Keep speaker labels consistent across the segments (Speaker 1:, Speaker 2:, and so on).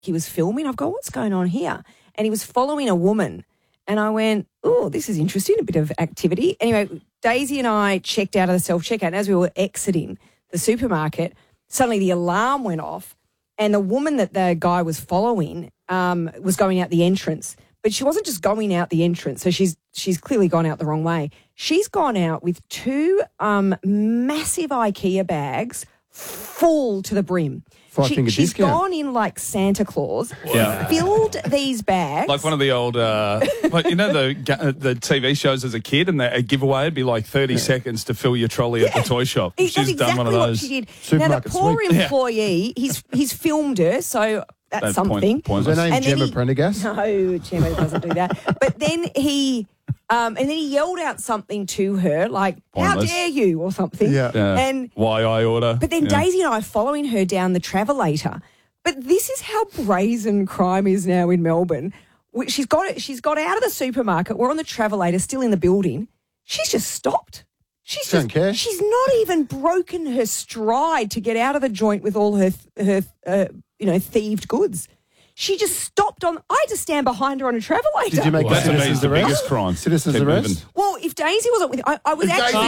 Speaker 1: he was filming. I've gone, what's going on here? And he was following a woman. And I went, oh, this is interesting, a bit of activity. Anyway, Daisy and I checked out of the self-checkout. And as we were exiting the supermarket, suddenly the alarm went off and the woman that the guy was following was going out the entrance. But she wasn't just going out the entrance, so she's clearly gone out the wrong way. She's gone out with two massive IKEA bags full to the brim. She's gone in like Santa Claus, filled these bags.
Speaker 2: Like one of the old, like, you know, the TV shows as a kid, and a giveaway would be like 30 seconds to fill your trolley at the toy shop.
Speaker 1: She's
Speaker 2: done
Speaker 1: exactly
Speaker 2: one of those.
Speaker 1: what she did. Now, the poor employee, he's filmed her, so that's something.
Speaker 3: Was her name Gemma Prendergast?
Speaker 1: No, Gemma doesn't do that. But then he yelled out something to her, like,
Speaker 2: Pointless.
Speaker 1: how dare you, or something.
Speaker 3: Yeah.
Speaker 1: And
Speaker 2: why I order.
Speaker 1: But then Daisy and I are following her down the Travelator. But this is how brazen crime is now in Melbourne. She's got out of the supermarket. We're on the Travelator, still in the building. She's just stopped.
Speaker 3: Don't care.
Speaker 1: She's not even broken her stride to get out of the joint with all her thieved goods. She just stopped on. I had to stand behind her on a Travelator.
Speaker 3: Did you make
Speaker 2: That's the
Speaker 3: citizen's arrest?
Speaker 2: biggest crime.
Speaker 3: Citizen's
Speaker 2: Keep
Speaker 3: arrest?
Speaker 2: moving.
Speaker 1: Well, if Daisy wasn't with me, I was actually.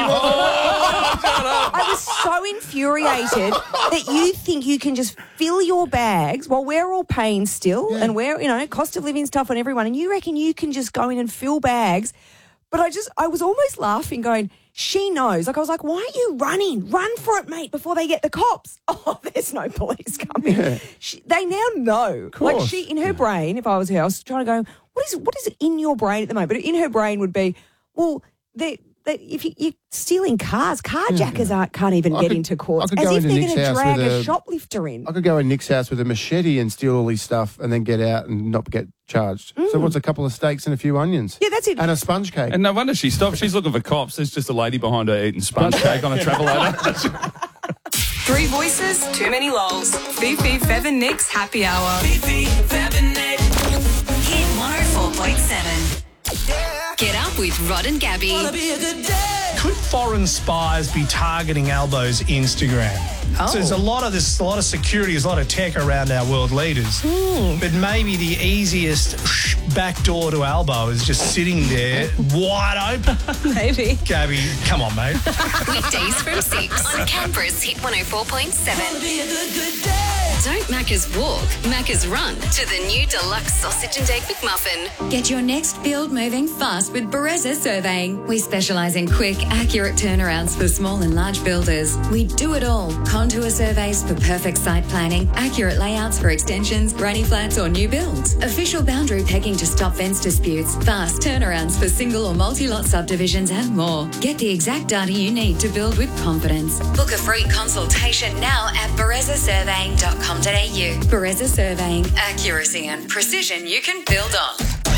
Speaker 1: I was so infuriated that you think you can just fill your bags while we're all paying still, and we're, cost of living stuff on everyone, and you reckon you can just go in and fill bags. But I was almost laughing, going, she knows. Like, I was like, why are you running? Run for it, mate, before they get the cops. Oh, there's no police coming.
Speaker 3: Yeah.
Speaker 1: They now know.
Speaker 3: Course.
Speaker 1: Like, in her brain, if I was her, I was trying to go, what is in your brain at the moment? But in her brain would be, well, if you're stealing cars, carjackers can't even get into court. As if they're going to drag a shoplifter in.
Speaker 3: I could go in Nick's house with a machete and steal all his stuff and then get out and not get charged. So what's a couple of steaks and a few onions?
Speaker 1: Yeah, that's it.
Speaker 3: And a sponge cake.
Speaker 2: And no wonder she stopped. She's looking for cops. There's just a lady behind her eating sponge cake on a Travelator.
Speaker 4: Three voices, too many lols. Fifi, Fev and Nick's happy hour.
Speaker 5: Fifi, Fev and Nick.
Speaker 6: Hit 104.7. Get up with Rod and Gabby.
Speaker 5: Wanna be a good day.
Speaker 7: Could foreign spies be targeting Albo's Instagram? So there's a lot of security, there's a lot of tech around our world leaders. But maybe the easiest back door to Albo is just sitting there wide open.
Speaker 4: Maybe.
Speaker 7: Gabby, come on, mate.
Speaker 6: Weekdays from 6 on Canberra's Hit 104.7.
Speaker 5: Wanna be a good day.
Speaker 6: Don't Macca's walk, Macca's run to the new deluxe sausage and egg McMuffin.
Speaker 8: Get your next build moving fast with Bereza Surveying. We specialise in quick, accurate turnarounds for small and large builders. We do it all. Contour surveys for perfect site planning, accurate layouts for extensions, granny flats or new builds, official boundary pegging to stop fence disputes, fast turnarounds for single or multi-lot subdivisions and more. Get the exact data you need to build with confidence. Book a free consultation now at berezasurveying.com.au. Bereza Surveying, accuracy and precision you can build on.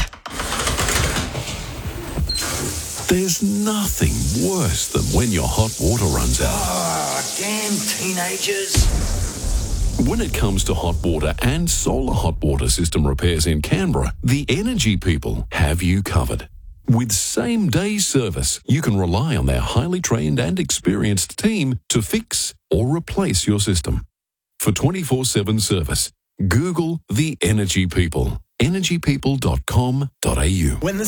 Speaker 9: There's nothing worse than when your hot water runs out.
Speaker 5: Oh, damn teenagers.
Speaker 9: When it comes to hot water and solar hot water system repairs in Canberra, the Energy People have you covered. With same-day service, you can rely on their highly trained and experienced team to fix or replace your system. For 24/7 service, Google the Energy People. energypeople.com.au.
Speaker 5: When the